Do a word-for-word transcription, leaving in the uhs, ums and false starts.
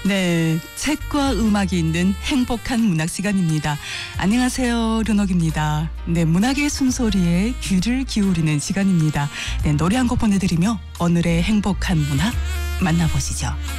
네, 책과 음악이 있는 행복한 문학 시간입니다. 안녕하세요, 류녹입니다. 네, 문학의 숨소리에 귀를 기울이는 시간입니다. 네, 노래 한 곡 보내드리며 오늘의 행복한 문학 만나보시죠.